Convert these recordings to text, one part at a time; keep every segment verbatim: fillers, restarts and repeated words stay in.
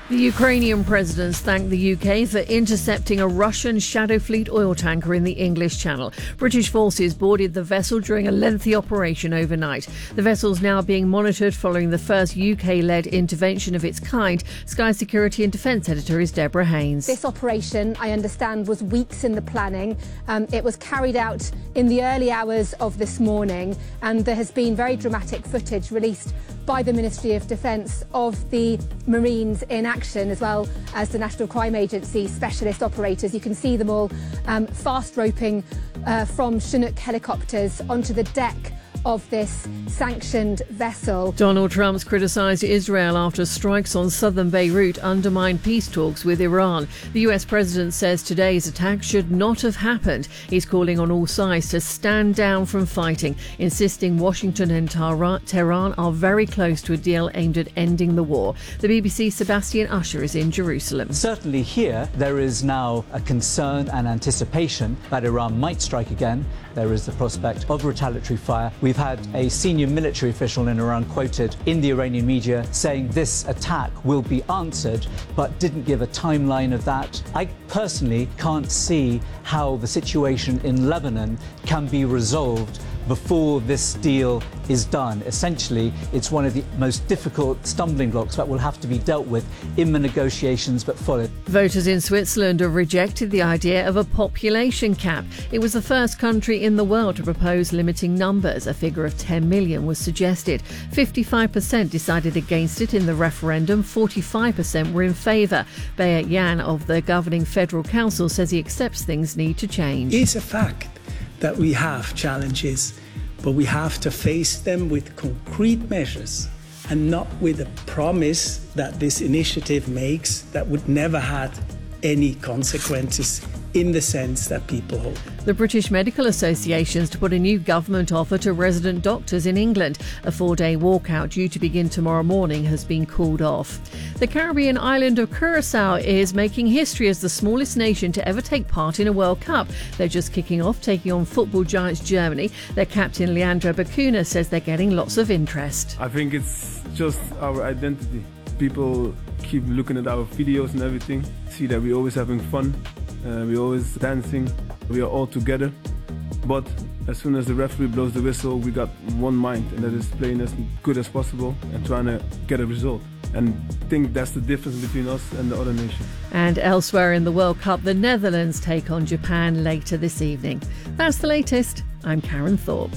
The Ukrainian president thanked the U K for intercepting a Russian Shadow Fleet oil tanker in the English Channel. British forces boarded the vessel during a lengthy operation overnight. The vessel's now being monitored following the first U K-led intervention of its kind. Sky Security and Defence editor is Deborah Haynes. This operation, I understand, was weeks in the planning. Um, it was carried out in the early hours of this morning, and there has been very dramatic footage released by the Ministry of Defence of the Marines in action, as well as the National Crime Agency specialist operators. You can see them all um, fast roping uh, from Chinook helicopters onto the deck of this sanctioned vessel. Donald Trump's criticised Israel after strikes on southern Beirut undermined peace talks with Iran. The U S president says today's attack should not have happened. He's calling on all sides to stand down from fighting, insisting Washington and Tehran are very close to a deal aimed at ending the war. The B B C's Sebastian Usher is in Jerusalem. Certainly here, there is now a concern and anticipation that Iran might strike again. There is the prospect of retaliatory fire. We've had a senior military official in Iran quoted in the Iranian media saying this attack will be answered, but didn't give a timeline of that. I personally can't see how the situation in Lebanon can be resolved before this deal is done. Essentially, it's one of the most difficult stumbling blocks that will have to be dealt with in the negotiations that follow. Voters in Switzerland have rejected the idea of a population cap. It was the first country in the world to propose limiting numbers. A figure of ten million was suggested. fifty-five percent decided against it in the referendum. forty-five percent were in favour. Beat Yan of the governing Federal Council says he accepts things need to change. It's a fact that we have challenges, but we have to face them with concrete measures and not with a promise that this initiative makes that would never have any consequences in the sense that people hope. The British Medical Association's to put a new government offer to resident doctors in England. A four-day walkout due to begin tomorrow morning has been called off. The Caribbean island of Curacao is making history as the smallest nation to ever take part in a World Cup. They're just kicking off, taking on football giants Germany. Their captain Leandro Bacuna says they're getting lots of interest. I think it's just our identity. People keep looking at our videos and everything, see that we're always having fun. Uh, we're always dancing, we are all together, but as soon as the referee blows the whistle, we got one mind, and that is playing as good as possible and trying to get a result. And I think that's the difference between us and the other nations. And elsewhere in the World Cup, the Netherlands take on Japan later this evening. That's the latest. I'm Karen Thorpe.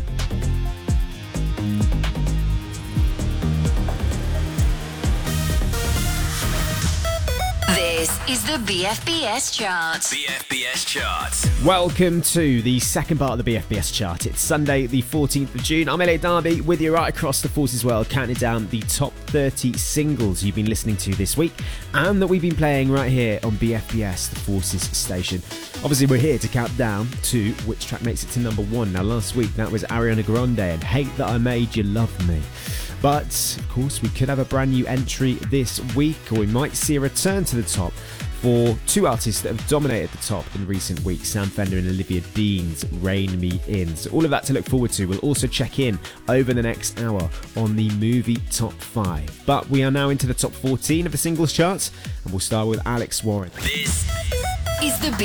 This is the B F B S chart. B F B S chart. Welcome to the second part of the B F B S chart. It's Sunday, the fourteenth of June. I'm Elliot Darby with you right across the Forces world, counting down the top thirty singles you've been listening to this week and that we've been playing right here on B F B S, the Forces station. Obviously, we're here to count down to which track makes it to number one. Now, last week that was Ariana Grande and Hate That I Made You Love Me. But, of course, we could have a brand new entry this week, or we might see a return to the top for two artists that have dominated the top in recent weeks, Sam Fender and Olivia Dean's Rein Me In. So all of that to look forward to. We'll also check in over the next hour on the movie top five. But we are now into the top fourteen of the singles charts, and we'll start with Alex Warren. This Is the